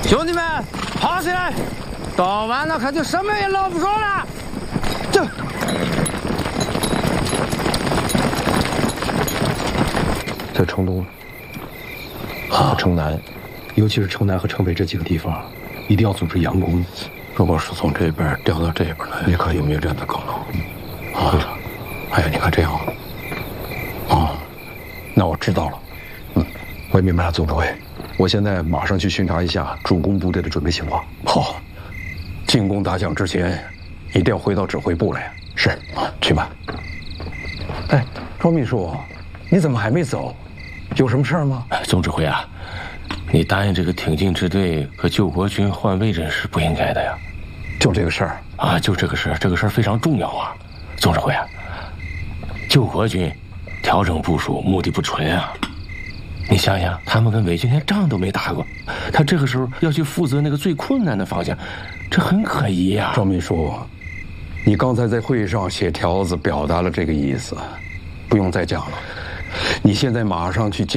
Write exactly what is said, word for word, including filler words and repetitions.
兄弟们，跑起来！到晚了可就什么也捞不着了。这。 在城东，啊，城南， 尤其是城南和城北这几个地方，一定要组织佯攻。 如果是从这边调到这边来，也可有灭战的可能。啊，哎呀，你看这样，啊，那我知道了。嗯，我也明白了，总指挥。我现在马上去巡查一下主攻部队的准备情况。好，进攻打响之前，一定要回到指挥部来。是，啊，去吧。哎，庄秘书，你怎么还没走？有什么事儿吗？ 总指挥啊，你答应这个挺进支队和救国军换位置是不应该的呀。 就这个事儿啊，就这个事儿，这个事儿非常重要啊。总指挥啊，救国军调整部署目的不纯啊。你想想，他们跟伪军连仗都没打过，他这个时候要去负责那个最困难的方向，这很可疑呀。 庄秘书，你刚才在会议上写条子表达了这个意思，不用再讲了。你现在马上去见